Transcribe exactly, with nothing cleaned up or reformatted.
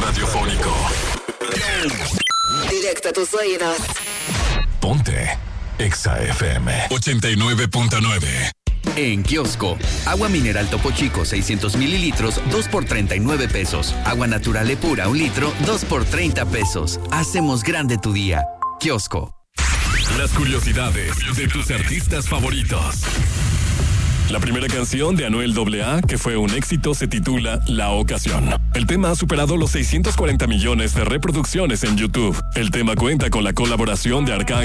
radiofónico. Directo a tus oídos. Ponte Exa F M ochenta y nueve punto nueve. En Kiosco, agua mineral Topo Chico seiscientos mililitros, dos por treinta y nueve pesos. Agua natural Epura, un litro, dos por treinta pesos. Hacemos grande tu día. Kiosco. Las curiosidades de tus artistas favoritos. La primera canción de Anuel doble A, que fue un éxito, se titula La Ocasión. El tema ha superado los seiscientos cuarenta millones de reproducciones en YouTube. El tema cuenta con la colaboración de Arcángel